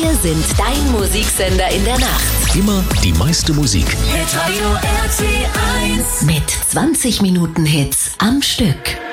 Wir sind dein Musiksender in der Nacht. Immer die meiste Musik. Mit 20 Minuten Hits am Stück.